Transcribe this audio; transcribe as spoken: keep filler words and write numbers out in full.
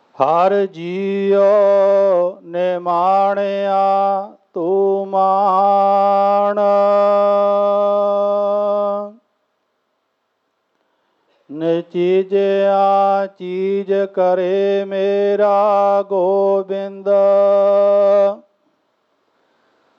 ਹਰ ਜੀਉ ਨਿਮਾਣਿਆ ਤੂੰ ਮਾਣ। ਨਿਚੀਜਿਆ ਚੀਜ ਕਰੇ ਮੇਰਾ ਗੋਬਿੰਦ।